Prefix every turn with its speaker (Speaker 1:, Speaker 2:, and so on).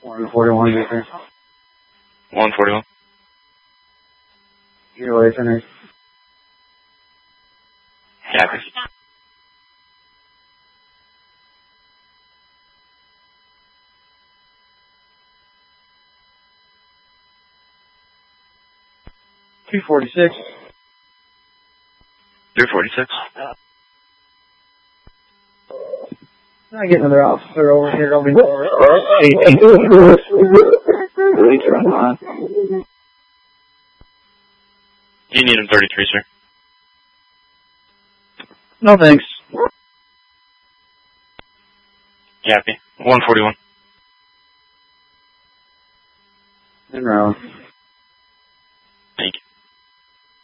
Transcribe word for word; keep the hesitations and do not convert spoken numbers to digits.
Speaker 1: one forty-one, sir.
Speaker 2: one forty-one.
Speaker 1: Your way, center.
Speaker 2: Copy.
Speaker 1: two forty-six.
Speaker 2: two forty-six.
Speaker 1: I get another officer over here. Don't be.
Speaker 2: You need him thirty-three, sir.
Speaker 1: No thanks.
Speaker 2: Copy. one forty-one.
Speaker 1: In row.